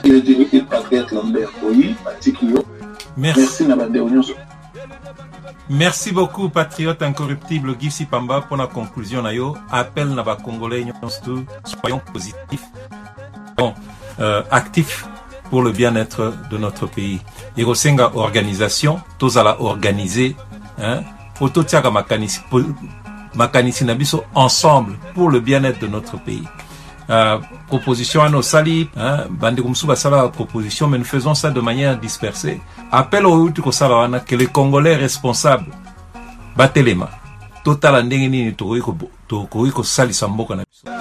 et Patrick Lambert. Oui, merci Nabande Onyoso. Merci beaucoup, patriote incorruptible Guy Sipamba, pour la conclusion. Appel Naba Congolais, soyons positifs, actifs pour le bien-être de notre pays. Et Rosenga organisation, tous à la organiser, Ototiaga Makanisi Nabiso ensemble pour le bien-être de notre pays. Proposition à nos sali, Bandekumsuba Sala proposition, mais nous faisons ça de manière dispersée. Appel au Utuko Salawana que les Congolais responsables Batelema, total andengeni Tokoiko Sali Samboka Nabiso.